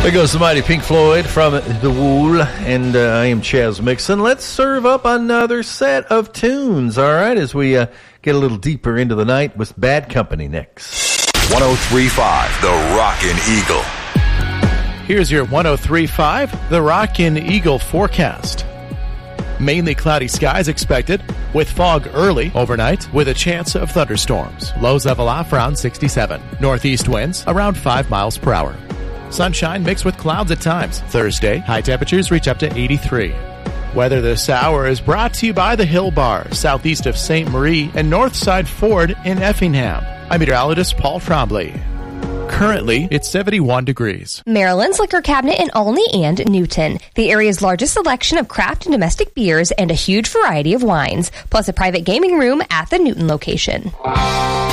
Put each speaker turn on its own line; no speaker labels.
There goes the mighty Pink Floyd from The Wool, and I am Chaz Mixon. Let's serve up another set of tunes, all right, as we get a little deeper into the night with Bad Company next.
103.5, The Rockin' Eagle.
Here's your 103.5, The Rockin' Eagle forecast. Mainly cloudy skies expected, with fog early overnight, with a chance of thunderstorms. Lows level off around 67. Northeast winds around 5 miles per hour. Sunshine mixed with clouds at times. Thursday, high temperatures reach up to 83. Weather this hour is brought to you by the Hill Bar, southeast of St. Marie and Northside Ford in Effingham. I'm meteorologist Paul Trombley. Currently, it's 71 degrees.
Maryland's Liquor Cabinet in Olney and Newton. The area's largest selection of craft and domestic beers and a huge variety of wines, plus a private gaming room at the Newton location.